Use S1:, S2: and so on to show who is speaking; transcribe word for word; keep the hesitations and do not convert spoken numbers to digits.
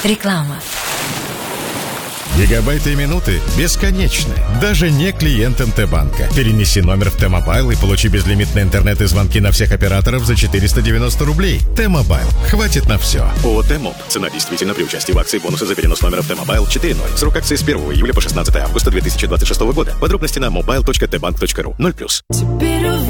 S1: Реклама.
S2: Гигабайты и минуты бесконечны, даже не клиентам Т-банка. Перенеси номер в Т-мобайл и получи безлимитный интернет и звонки на всех операторов за четыреста девяносто рублей. Т-мобайл. Хватит на все.
S3: ООО «Т-моб». Цена действительно при участии в акции бонусы за перенос номера в Т-мобайл четыре ноль. Срок акции с первого июля по шестнадцатое августа две тысячи двадцать шестого года. Подробности на мобайл точка т банк точка ру. ноль плюс.